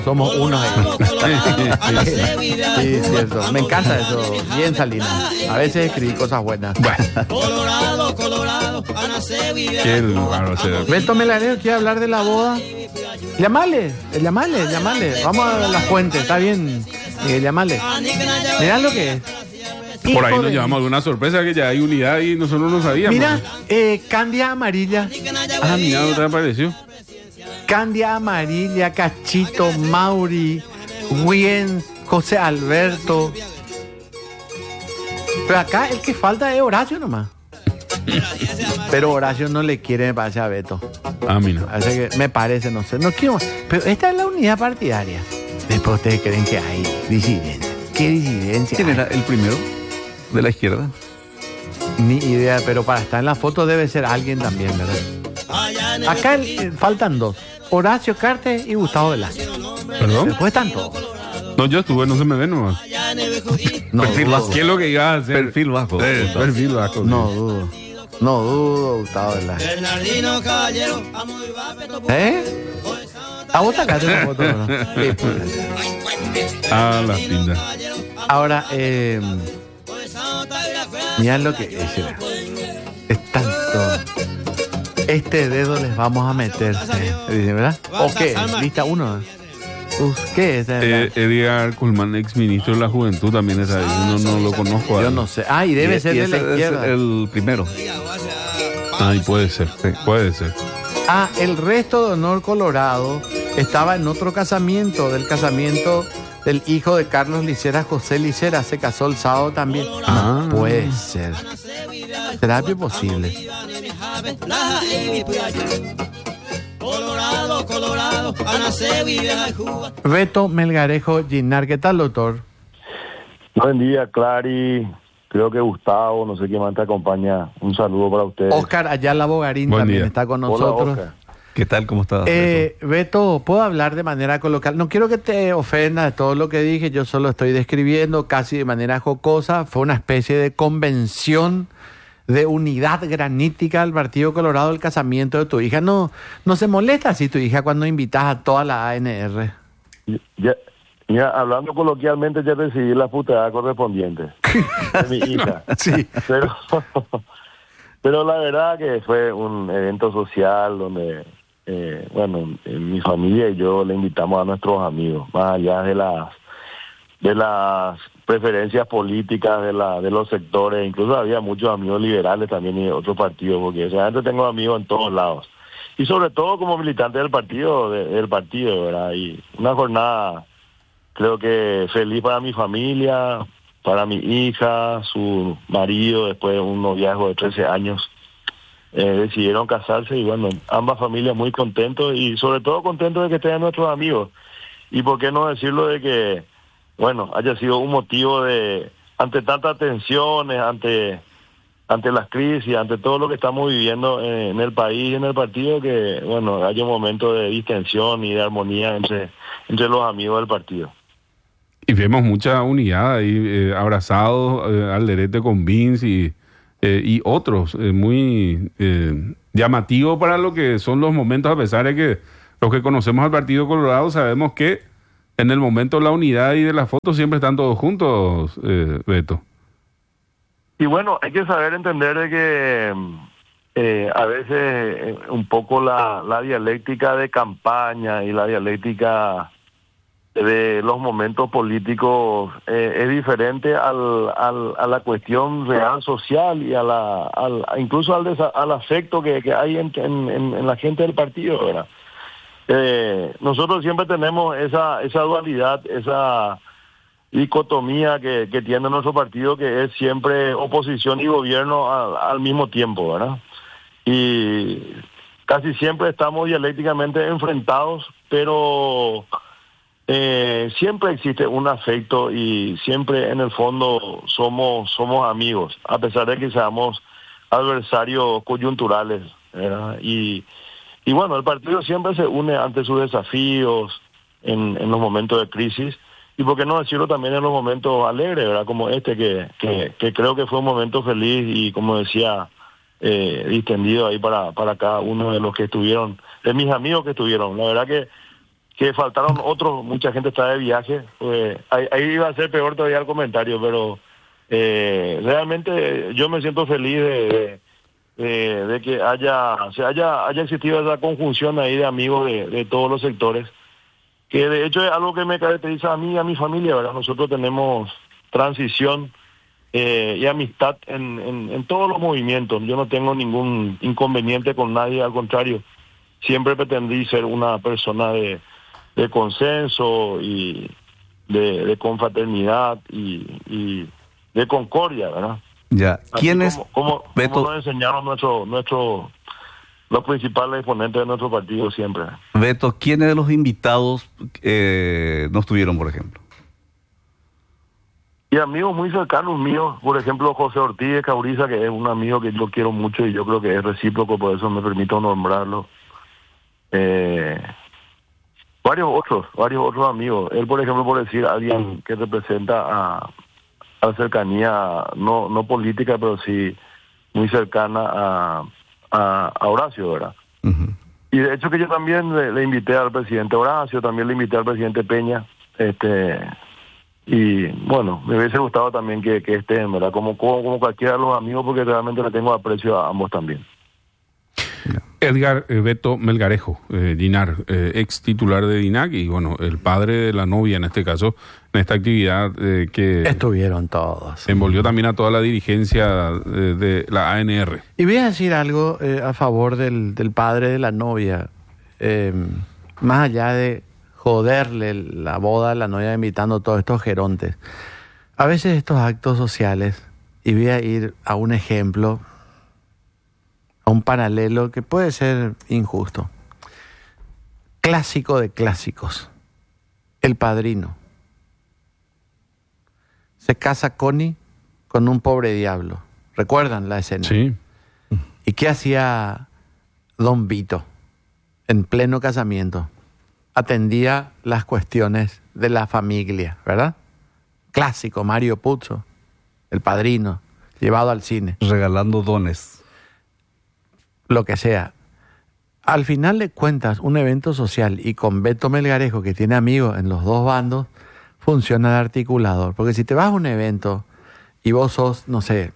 Somos uno ahí. Sí, cierto. Me encanta eso. Bien, Salinas. A veces escribí cosas buenas. Colorado, Colorado, Qué raro, Beto Melgarejo quiere hablar de la boda. Llamale. Vamos a la fuente, está bien. Llamale. Mirá lo que es. Por ahí nos llevamos alguna sorpresa que ya hay unidad y nosotros no sabíamos. Mira, Candia Amarilla. Ah, mira, ¿no te apareció? Candia Amarilla, Cachito, Mauri, Wien, José Alberto. Pero acá el que falta es Horacio nomás. Pero Horacio no le quiere, me parece, a Beto. Ah, mira. Así que me parece, no sé. No quiero. Pero esta es la unidad partidaria. Después ustedes creen que hay disidencia. ¿Qué disidencia? ¿Quién era el primero de la izquierda? Ni idea, pero para estar en la foto debe ser alguien también, ¿verdad? Acá faltan dos. Horacio Cartes y Gustavo Velázquez. ¿Perdón? Después están todos. No, yo estuve, no se me ve nomás. No Perfil dudo. bajo. ¿Qué es lo que iba a hacer? Perfil bajo. Perfil bajo. No dudo. No dudo, Gustado Velázquez. ¿A vos sacaste una foto, no? Sí, pues. Ah, la pinta. Ahora, mirá lo que es. Es tanto. Este dedo les vamos a meter. Dice, ¿verdad? ¿O qué? Lista uno. ¿Qué es? Edgar Colmán, ex ministro de la Juventud, también es ahí. Uno no lo conozco. Yo no sé. Ah, y debe ser de la izquierda. Es el primero. Ay, puede ser. Puede ser. Ah, el resto de Honor Colorado estaba en otro casamiento, del casamiento del hijo de Carlos Licera, José Licera. Se casó el sábado también. Ah. No puede ser. ¿Será posible? Colorado, Colorado, Beto Melgarejo Ginar, ¿qué tal, doctor? Buen día, Clary. Creo que Gustavo, no sé quién más te acompaña. Un saludo para ustedes. Oscar Ayala Bogarín Buen también día. está con Hola, nosotros. Oscar. ¿Qué tal? ¿Cómo estás? Beto, ¿puedo hablar de manera coloquial? No quiero que te ofenda de todo lo que dije, yo solo estoy describiendo casi de manera jocosa. Fue una especie de convención de unidad granítica al Partido Colorado, el casamiento de tu hija. No se molesta así tu hija cuando invitas a toda la ANR. Ya, hablando coloquialmente, ya recibí la puteada correspondiente de mi hija. Sí. Pero la verdad que fue un evento social donde, mi familia y yo le invitamos a nuestros amigos, más allá de las preferencias políticas de los sectores. Incluso había muchos amigos liberales también y de otros partidos, porque realmente tengo amigos en todos lados. Y sobre todo como militante del partido, ¿verdad? Y una jornada, creo que feliz para mi familia, para mi hija, su marido, después de un noviazgo de 13 años. Decidieron casarse y bueno, ambas familias muy contentos y sobre todo contentos de que estén nuestros amigos. Y por qué no decirlo de que, bueno, haya sido un motivo de, ante tantas tensiones, ante las crisis, ante todo lo que estamos viviendo en el país y en el partido, que, bueno, haya un momento de distensión y de armonía entre los amigos del partido. Y vemos mucha unidad ahí, abrazados al derete con Vince y otros, muy llamativo para lo que son los momentos, a pesar de que los que conocemos al Partido Colorado sabemos que en el momento de la unidad y de las fotos siempre están todos juntos, Beto. Y bueno, hay que saber entender de que a veces un poco la dialéctica de campaña y la dialéctica de los momentos políticos es diferente a la cuestión real social y incluso al afecto que hay en la gente del partido, ¿verdad? Nosotros siempre tenemos esa dualidad, esa dicotomía que tiene nuestro partido, que es siempre oposición y gobierno al mismo tiempo, ¿verdad? Y casi siempre estamos dialécticamente enfrentados, pero siempre existe un afecto y siempre en el fondo somos amigos, a pesar de que seamos adversarios coyunturales, ¿verdad? Y bueno, el partido siempre se une ante sus desafíos en los momentos de crisis, y por qué no decirlo también en los momentos alegres, ¿verdad? Como este, que creo que fue un momento feliz y, como decía, distendido ahí para cada uno de los que estuvieron, de mis amigos que estuvieron. La verdad que que faltaron otros, mucha gente está de viaje, ahí iba a ser peor todavía el comentario, pero realmente yo me siento feliz de que haya existido esa conjunción ahí de amigos de todos los sectores, que de hecho es algo que me caracteriza a mí y a mi familia, ¿verdad? Nosotros tenemos transición y amistad en todos los movimientos. Yo no tengo ningún inconveniente con nadie, al contrario, siempre pretendí ser una persona de consenso y de confraternidad y de concordia, ¿verdad? Ya. ¿Quiénes? Como Beto, nos enseñaron los principales exponentes de nuestro partido siempre. Beto, ¿quiénes de los invitados no estuvieron, por ejemplo? Y amigos muy cercanos míos, por ejemplo, José Ortiz de Cauriza, que es un amigo que yo quiero mucho y yo creo que es recíproco, por eso me permito nombrarlo. Varios otros amigos. Él, por ejemplo, por decir, alguien que representa a cercanía, no política, pero sí muy cercana a Horacio, ¿verdad? Uh-huh. Y de hecho que yo también le invité al presidente Horacio, también le invité al presidente Peña, y bueno, me hubiese gustado también que estén, ¿verdad? Como cualquiera de los amigos, porque realmente le tengo aprecio a ambos también. Edgar Beto Melgarejo, Dinar, ex titular de DINAC y bueno, el padre de la novia en este caso, en esta actividad que Estuvieron todos. envolvió también a toda la dirigencia de la ANR. Y voy a decir algo a favor del padre de la novia. Más allá de joderle la boda de la novia invitando a todos estos gerontes. A veces estos actos sociales, y voy a ir a un ejemplo, a un paralelo que puede ser injusto. Clásico de clásicos. El Padrino. Se casa Connie con un pobre diablo. ¿Recuerdan la escena? Sí. ¿Y qué hacía Don Vito en pleno casamiento? Atendía las cuestiones de la familia, ¿verdad? Clásico, Mario Puzo, El Padrino, llevado al cine. Regalando dones. Lo que sea. Al final de cuentas, un evento social y con Beto Melgarejo, que tiene amigos en los dos bandos, funciona de articulador. Porque si te vas a un evento y vos sos, no sé,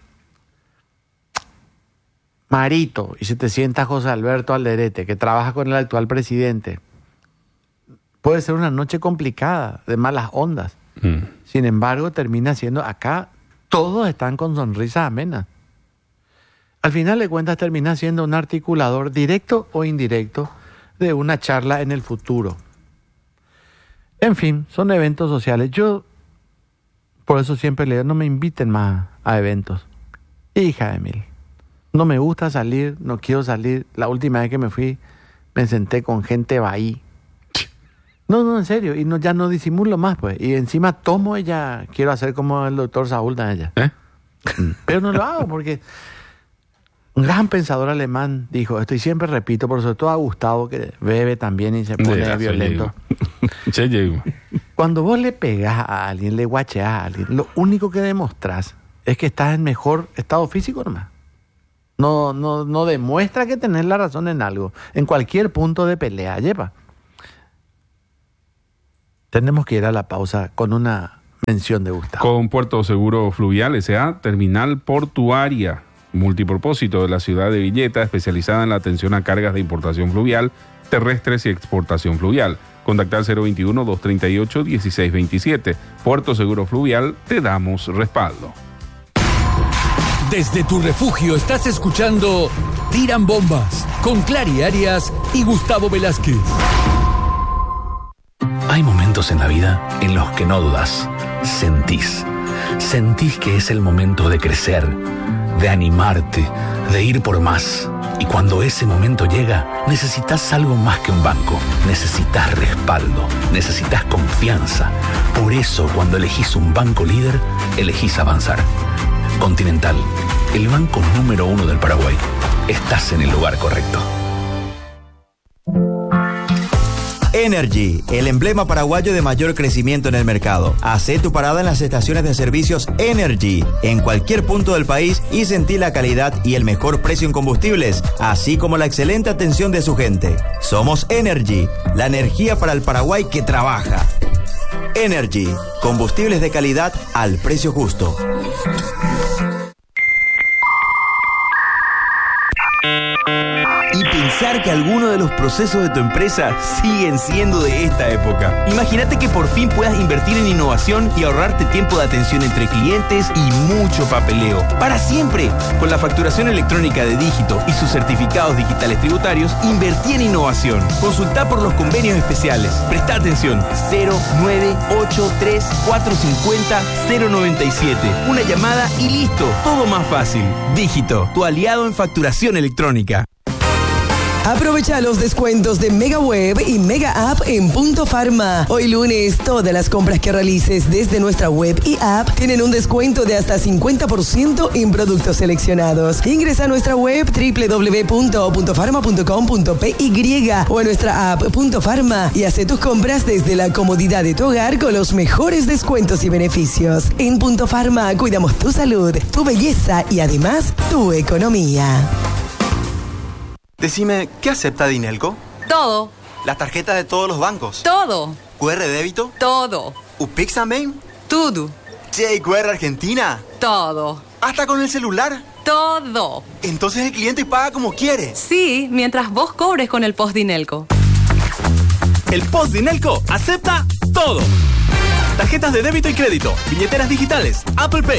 Marito, y se te sienta José Alberto Alderete, que trabaja con el actual presidente, puede ser una noche complicada, de malas ondas. Sin embargo, termina siendo, acá todos están con sonrisas amenas. Al final de cuentas termina siendo un articulador directo o indirecto de una charla en el futuro. En fin, son eventos sociales. Yo, por eso siempre le digo, no me inviten más a eventos. Hija de mil. No me gusta salir, no quiero salir. La última vez que me fui, me senté con gente bahí. No, en serio. Y ya no disimulo más, pues. Y encima tomo ella, quiero hacer como el doctor Saúl de ella. Pero no lo hago porque un gran pensador alemán dijo esto, y siempre repito, por sobre todo a Gustavo, que bebe también y se pone violento. Se llegó. Cuando vos le pegás a alguien, le guacheás a alguien, lo único que demostrás es que estás en mejor estado físico nomás. No demuestra que tenés la razón en algo, en cualquier punto de pelea, lleva. Tenemos que ir a la pausa con una mención de Gustavo. Con Puerto Seguro Fluvial S.A., terminal portuaria multipropósito de la ciudad de Villeta, especializada en la atención a cargas de importación fluvial, terrestres y exportación fluvial. Contactar 021-238-1627. Puerto Seguro Fluvial, te damos respaldo. Desde tu refugio estás escuchando Tiran Bombas con Clary Arias y Gustavo Velázquez. Hay momentos en la vida en los que no dudas, sentís que es el momento de crecer, de animarte, de ir por más. Y cuando ese momento llega, necesitas algo más que un banco. Necesitas respaldo, necesitas confianza. Por eso, cuando elegís un banco líder, elegís avanzar. Continental, el banco número 1 del Paraguay. Estás en el lugar correcto. Energy, el emblema paraguayo de mayor crecimiento en el mercado. Hacé tu parada en las estaciones de servicios Energy, en cualquier punto del país, y sentí la calidad y el mejor precio en combustibles, así como la excelente atención de su gente. Somos Energy, la energía para el Paraguay que trabaja. Energy, combustibles de calidad al precio justo. Y pensar que algunos de los procesos de tu empresa siguen siendo de esta época. Imagínate que por fin puedas invertir en innovación y ahorrarte tiempo de atención entre clientes y mucho papeleo. Para siempre. Con la facturación electrónica de Dígito y sus certificados digitales tributarios, invertí en innovación. Consulta por los convenios especiales. Presta atención. 0983-450-097. Una llamada y listo. Todo más fácil. Dígito, tu aliado en facturación electrónica. Aprovecha los descuentos de Mega Web y Mega App en Punto Pharma. Hoy lunes, todas las compras que realices desde nuestra web y app tienen un descuento de hasta 50% en productos seleccionados. Ingresa a nuestra web www.puntopharma.com.py o a nuestra app Punto Pharma y hace tus compras desde la comodidad de tu hogar con los mejores descuentos y beneficios. En Punto Pharma cuidamos tu salud, tu belleza y además tu economía. Decime, ¿qué acepta Dinelco? Todo. ¿Las tarjetas de todos los bancos? Todo. ¿QR débito? Todo. ¿UPIX también? Todo. ¿QR Argentina? Todo. ¿Hasta con el celular? Todo. Entonces el cliente paga como quiere. Sí, mientras vos cobres con el Post Dinelco. El Post Dinelco acepta todo. Tarjetas de débito y crédito, billeteras digitales, Apple Pay,